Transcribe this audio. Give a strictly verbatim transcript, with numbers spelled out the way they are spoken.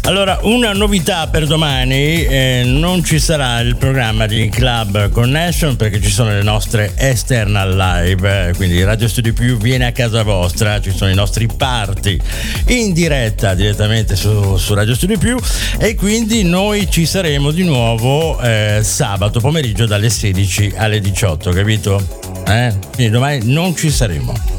Allora, una novità per domani, eh, non ci sarà il programma di Club Connection perché ci sono le nostre external live, eh, quindi Radio Studio Più viene a casa vostra, ci sono i nostri party in diretta direttamente su, su Radio Studio Più e quindi noi ci saremo di nuovo eh, sabato pomeriggio dalle sedici alle diciotto, capito? Eh? Quindi domani non ci saremo.